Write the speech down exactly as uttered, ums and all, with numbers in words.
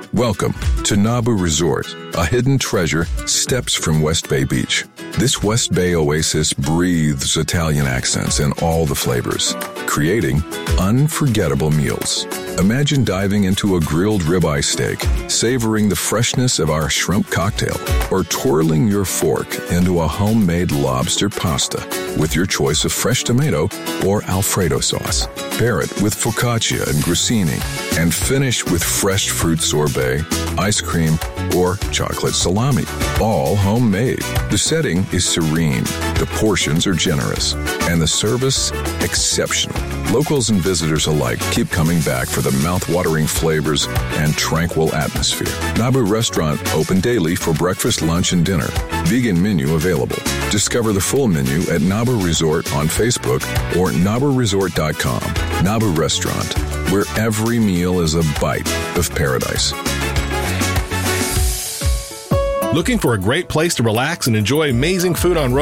Welcome to Nabu Resort, a hidden treasure steps from West Bay Beach. This West Bay oasis breathes Italian accents and all the flavors, creating unforgettable meals. Imagine diving into a grilled ribeye steak, savoring the freshness of our shrimp cocktail, or twirling your fork into a homemade lobster pasta with your choice of fresh tomato or Alfredo sauce. Pair it with focaccia and grissini, and finish with fresh fruit sorbet, ice cream, or chocolate salami, all homemade. The setting is serene, the portions are generous, and the service exceptional. Locals and visitors alike keep coming back for the mouth-watering flavors and tranquil atmosphere. Nabu Restaurant open daily for breakfast, lunch, and dinner. Vegan menu available. Discover the full menu at Nabu Resort on Facebook or nabu resort dot com. Nabu Restaurant, where every meal is a bite of paradise. Looking for a great place to relax and enjoy amazing food on